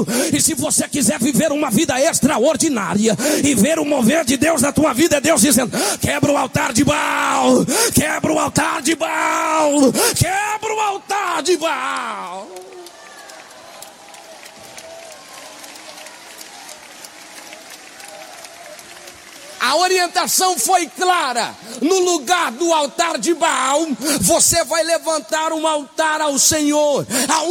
E se você quiser viver uma vida extraordinária e ver o mover de Deus na tua vida, é Deus dizendo: quebra o altar de Baal, quebra o altar de Baal, quebra o altar de Baal. A orientação foi clara: no lugar do altar de Baal, você vai levantar um altar ao Senhor.